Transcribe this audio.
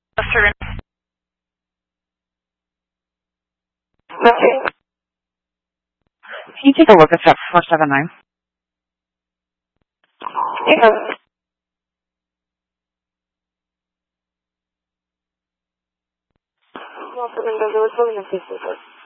Servant. Okay. Can you take a look at that 479? Yeah. Well, Fernando, there was really no case with us.